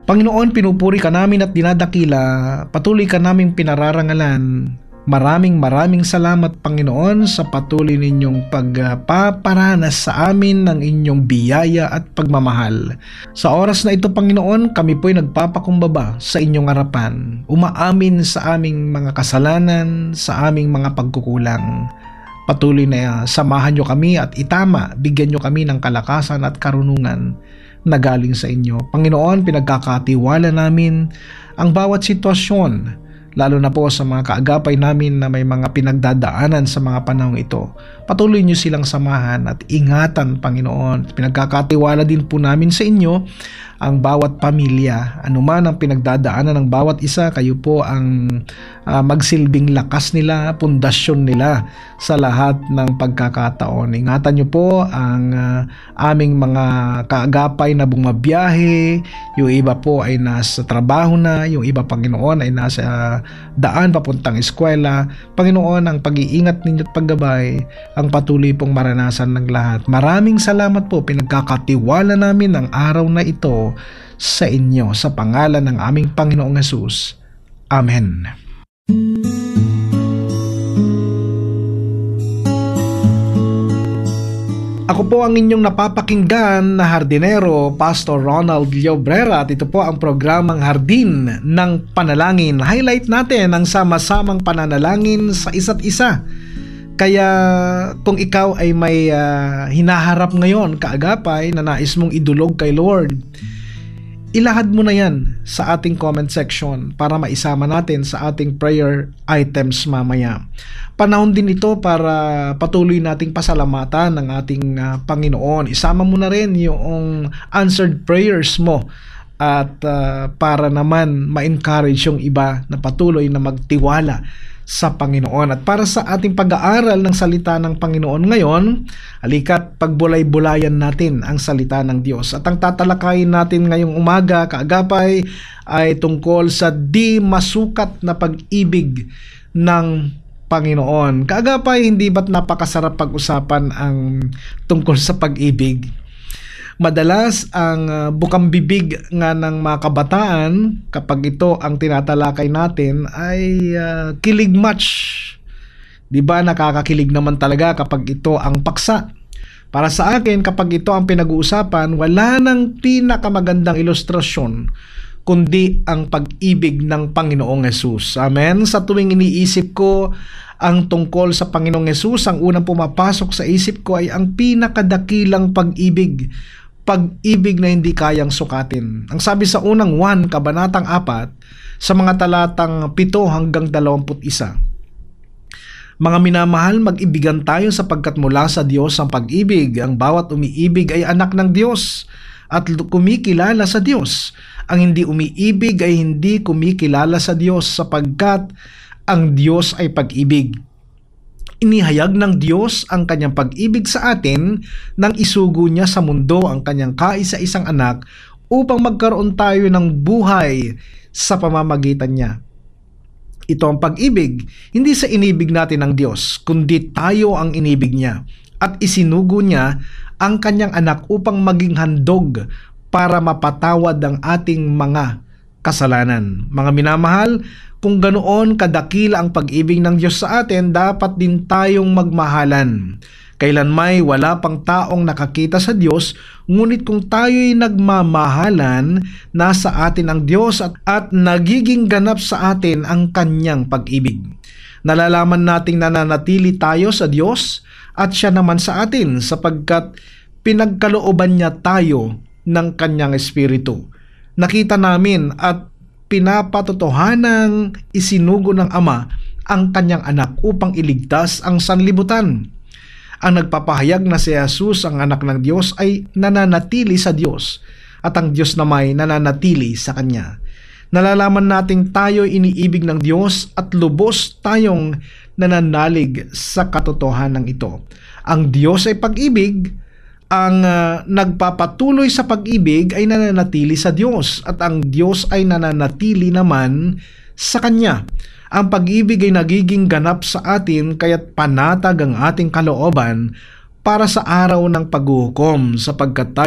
Panginoon, pinupuri ka namin at dinadakila, patuloy ka naming pinararangalan. Maraming salamat, Panginoon, sa patuloy ninyong pagpaparanas sa amin ng inyong biyaya at pagmamahal. Sa oras na ito, Panginoon, kami po'y nagpapakumbaba sa inyong harapan, umaamin sa aming mga kasalanan, sa aming mga pagkukulang. Patuloy na samahan nyo kami at itama, bigyan nyo kami ng kalakasan at karunungan na galing sa inyo. Panginoon, pinagkakatiwala namin ang bawat sitwasyon, lalo na po sa mga kaagapay namin na may mga pinagdadaanan sa mga panahong ito. Patuloy niyo silang samahan at ingatan, Panginoon. Pinagkakatiwala din po namin sa inyo ang bawat pamilya. Anuman ang pinagdadaanan ng bawat isa, kayo po ang magsilbing lakas nila, pundasyon nila sa lahat ng pagkakataon. Ingatan niyo po ang aming mga kaagapay na bumabiyahe. Yung iba po ay nasa trabaho na, yung iba, Panginoon, ay nasa daan papuntang eskwela. Panginoon, ang pag-iingat ninyo at paggabay ang patuloy pong maranasan ng lahat. Maraming salamat po, pinagkakatiwala namin ang araw na ito sa inyo, sa pangalan ng aming Panginoong Hesus. Amen. Ako po ang inyong napapakinggan na hardinero, Pastor Ronald Llobrera, at ito po ang programang Hardin ng Panalangin. Highlight natin ang sama-samang pananalangin sa isa't isa. Kaya kung ikaw ay may hinaharap ngayon, kaagapay na nais mong idulog kay Lord, ilahad mo na yan sa ating comment section para maisama natin sa ating prayer items mamaya. Panahon din ito para patuloy nating pasalamatan ng ating Panginoon. Isama mo na rin yung answered prayers mo at para naman ma-encourage yung iba na patuloy na magtiwala sa Panginoon. At para sa ating pag-aaral ng salita ng Panginoon ngayon, halika't pagbulay-bulayan natin ang salita ng Diyos. At ang tatalakayin natin ngayong umaga, kaagapay, ay tungkol sa di masukat na pag-ibig ng Panginoon. Kaagapay, hindi ba't napakasarap pag-usapan ang tungkol sa pag-ibig? Madalas ang bukang bibig nga ng mga kabataan kapag ito ang tinatalakay natin ay kilig match. 'Di ba, nakakakilig naman talaga kapag ito ang paksa. Para sa akin, kapag ito ang pinag-uusapan, wala nang pinakamagandang ilustrasyon kundi ang pag-ibig ng Panginoong Hesus. Amen. Sa tuwing iniisip ko ang tungkol sa Panginoong Hesus, ang unang pumapasok sa isip ko ay ang pinakadakilang pag-ibig. Pag-ibig na hindi kayang sukatin. Ang sabi sa unang 1, kabanatang 4, sa mga talatang 7 hanggang 21. Mga minamahal, mag-ibigan tayo sapagkat mula sa Diyos ang pag-ibig. Ang bawat umiibig ay anak ng Diyos at kumikilala sa Diyos. Ang hindi umiibig ay hindi kumikilala sa Diyos sapagkat ang Diyos ay pag-ibig. Inihayag ng Diyos ang kanyang pag-ibig sa atin nang isugo niya sa mundo ang kanyang kaisa-isang anak upang magkaroon tayo ng buhay sa pamamagitan niya. Ito ang pag-ibig, hindi sa inibig natin ng Diyos, kundi tayo ang inibig niya at isinugo niya ang kanyang anak upang maging handog para mapatawad ang ating mga kasalanan. Mga minamahal, kung ganoon kadakila ang pag-ibig ng Diyos sa atin, dapat din tayong magmahalan. Kailanmay wala pang taong nakakita sa Diyos, ngunit kung tayo'y nagmamahalan, nasa atin ang Diyos at nagiging ganap sa atin ang kanyang pag-ibig. Nalalaman nating nananatili tayo sa Diyos at Siya naman sa atin sapagkat pinagkalooban niya tayo ng kanyang Espiritu. Nakita namin at pinapatotohanang isinugo ng Ama ang kanyang anak upang iligtas ang sanlibutan. Ang nagpapahayag na si Jesus ang anak ng Diyos ay nananatili sa Diyos at ang Diyos naman ay nananatili sa Kanya. Nalalaman nating tayo iniibig ng Diyos at lubos tayong nananalig sa katotohanan ito. Ang Diyos ay pag-ibig. Ang nagpapatuloy sa pag-ibig ay nananatili sa Diyos at ang Diyos ay nananatili naman sa Kanya. Ang pag-ibig ay nagiging ganap sa atin kaya't panatag ang ating kalooban para sa araw ng paghuhukom sapagkat tayo